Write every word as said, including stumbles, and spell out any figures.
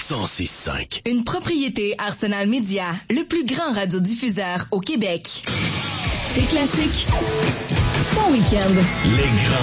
cent six cinq. Une propriété Arsenal Média, le plus grand radiodiffuseur au Québec. C'est classique. Bon week-end. Les grands